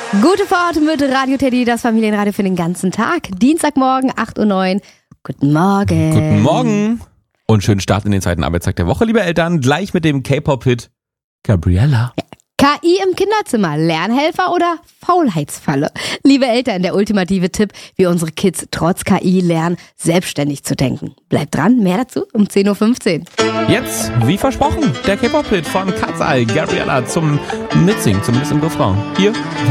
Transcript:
Gute Fahrt mit Radio Teddy, das Familienradio für den ganzen Tag. Dienstagmorgen, 8:09 Uhr. Guten Morgen. Guten Morgen. Und schönen Start in den zweiten Arbeitstag der Woche, liebe Eltern. Gleich mit dem K-Pop-Hit Gabriella. Ja. KI im Kinderzimmer, Lernhelfer oder Faulheitsfalle? Liebe Eltern, der ultimative Tipp, wie unsere Kids trotz KI lernen, selbstständig zu denken. Bleibt dran, mehr dazu um 10:15 Uhr. Jetzt, wie versprochen, der K-Pop-Hit von Katzal, Gabriella zum Mitsingen, zumindest im Refrain. Hier